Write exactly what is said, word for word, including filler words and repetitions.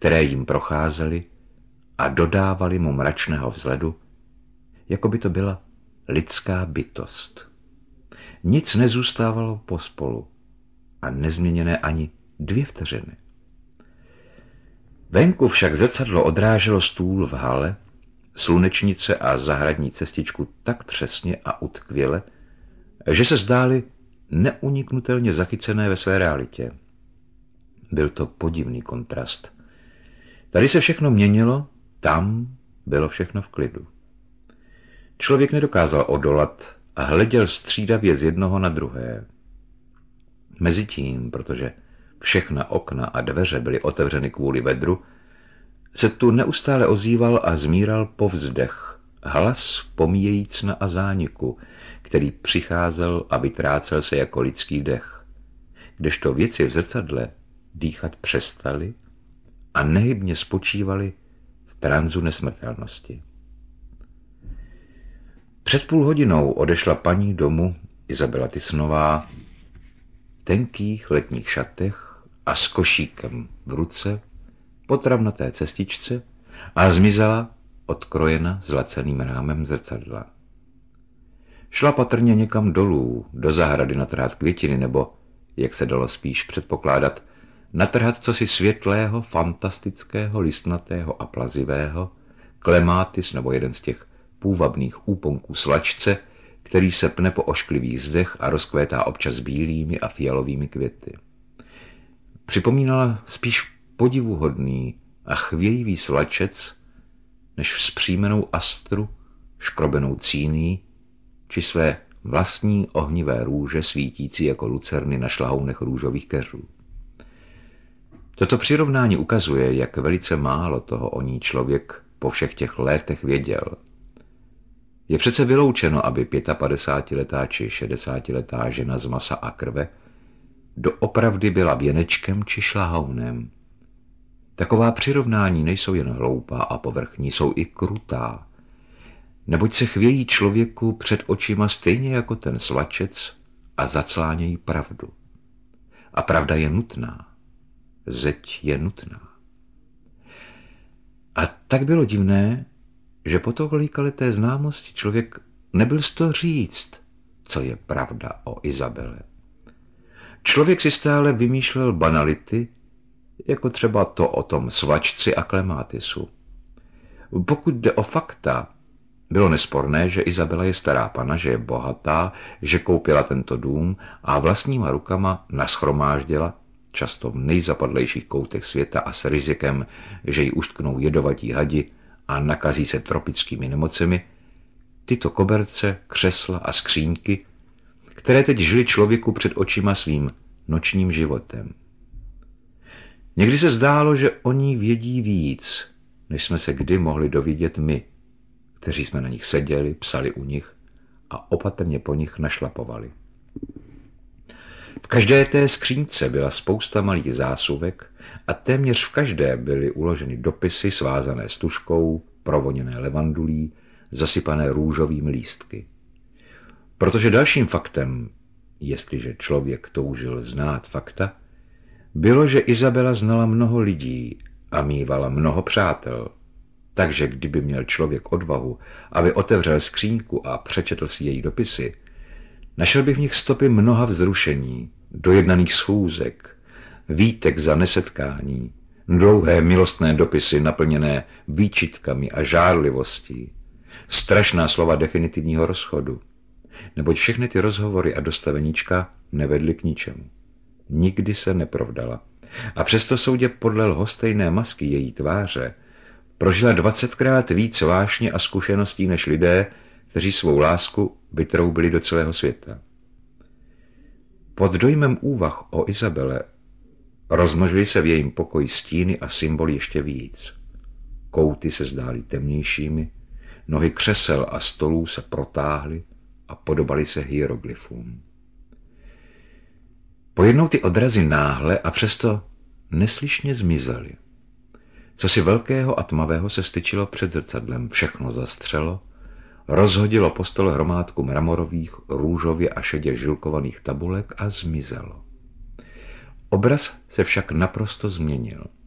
které jim procházely a dodávaly mu mračného vzhledu, jako by to byla lidská bytost. Nic nezůstávalo pospolu a nezměněné ani dvě vteřiny. Venku však zrcadlo odráželo stůl v hale, slunečnice a zahradní cestičku tak přesně a utkvěle, že se zdály neuniknutelně zachycené ve své realitě. Byl to podivný kontrast. Tady se všechno měnilo, tam bylo všechno v klidu. Člověk nedokázal odolat a hleděl střídavě z jednoho na druhé. Mezitím, protože všechna okna a dveře byly otevřeny kvůli vedru, se tu neustále ozýval a zmíral povzdech, hlas pomíjejíc na azániku, který přicházel a vytrácel se jako lidský dech, kdežto věci v zrcadle dýchat přestaly a nehybně spočívali v tranzu nesmrtelnosti. Před půl hodinou odešla paní domů Izabela Tysnová v tenkých letních šatech a s košíkem v ruce po travnaté cestičce a zmizela odkrojena zlaceným rámem zrcadla. Šla patrně někam dolů, do zahrady natrhat květiny nebo, jak se dalo spíš předpokládat, natrhat cosi světlého, fantastického, listnatého a plazivého, klemátis nebo jeden z těch půvabných úponků slačce, který se pne po ošklivých zdech a rozkvétá občas bílými a fialovými květy. Připomínala spíš podivuhodný a chvějivý slačec, než vzpřímenou astru, škrobenou cíní, či své vlastní ohnivé růže svítící jako lucerny na šlahounech růžových keřů. Toto přirovnání ukazuje, jak velice málo toho o ní člověk po všech těch létech věděl. Je přece vyloučeno, aby pětapadesátiletá či šedesátiletá žena z masa a krve doopravdy byla věnečkem či šlahounem. Taková přirovnání nejsou jen hloupá a povrchní, jsou i krutá, neboť se chvějí člověku před očima stejně jako ten slačec a zaclánějí pravdu. A pravda je nutná. Zeď je nutná. A tak bylo divné, že po tolikaleté známosti člověk nebyl z toho říct, co je pravda o Izabele. Člověk si stále vymýšlel banality, jako třeba to o tom svačci a klemátisu. Pokud jde o fakta, bylo nesporné, že Izabela je stará pana, že je bohatá, že koupila tento dům a vlastníma rukama nashromáždila, často v nejzapadlejších koutech světa a s rizikem, že ji uštknou jedovatí hadi a nakazí se tropickými nemocemi, tyto koberce, křesla a skříňky, které teď žili člověku před očima svým nočním životem. Někdy se zdálo, že oni vědí víc, než jsme se kdy mohli dovědět my, kteří jsme na nich seděli, psali u nich a opatrně po nich našlapovali. V každé té skřínce byla spousta malých zásuvek a téměř v každé byly uloženy dopisy svázané stužkou, provoněné levandulí, zasypané růžovými lístky. Protože dalším faktem, jestliže člověk toužil znát fakta, bylo, že Izabela znala mnoho lidí a mívala mnoho přátel, takže kdyby měl člověk odvahu, aby otevřel skříňku a přečetl si její dopisy, našel by v nich stopy mnoha vzrušení, dojednaných schůzek, výtek za nesetkání, dlouhé milostné dopisy naplněné výčitkami a žárlivostí, strašná slova definitivního rozchodu, neboť všechny ty rozhovory a dostaveníčka nevedly k ničemu. Nikdy se neprovdala. A přesto soudě podle lhostejné masky její tváře prožila dvacetkrát víc vášně a zkušeností než lidé, kteří svou lásku vytroubili do celého světa. Pod dojmem úvah o Izabele rozmnožily se v jejím pokoji stíny a symboly ještě víc. Kouty se zdály temnějšími, nohy křesel a stolů se protáhly a podobaly se hieroglyfům. Pojednou ty odrazy náhle a přesto neslyšně zmizely. Cosi velkého a tmavého se styčilo před zrcadlem, všechno zastřelo, rozhodilo po stole hromádku mramorových, růžově a šedě žilkovaných tabulek a zmizelo. Obraz se však naprosto změnil.